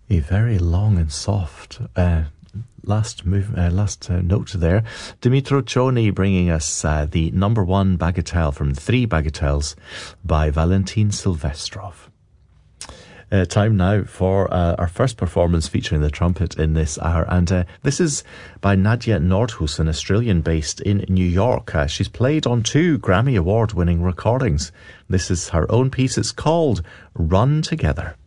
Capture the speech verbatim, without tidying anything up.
A very long and soft uh, last move, uh, last uh, note there. Dimitro Cioni bringing us uh, the number one bagatelle from Three Bagatelles by Valentin Silvestrov. Uh, time now for uh, our first performance featuring the trumpet in this hour, and uh, this is by Nadia Nordhus, an Australian based in New York. Uh, she's played on two Grammy Award winning recordings. This is her own piece. It's called Run Together.